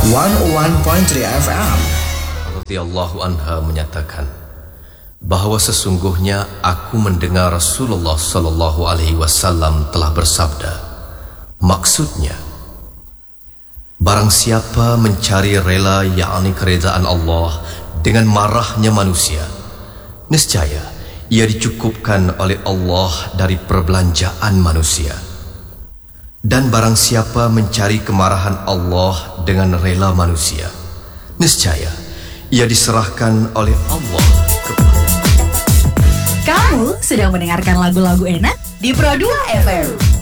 101.3 FM. Radhiyallahu anha menyatakan bahawa sesungguhnya aku mendengar Rasulullah sallallahu alaihi wasallam telah bersabda, maksudnya, barang siapa mencari rela yakni keredaan Allah dengan marahnya manusia, nescaya ia dicukupkan oleh Allah dari perbelanjaan manusia. Dan barang siapa mencari kemarahan Allah dengan rela manusia, nescaya ia diserahkan oleh Allah kepada. Kamu sedang mendengarkan lagu-lagu enak di Pro 2 FM.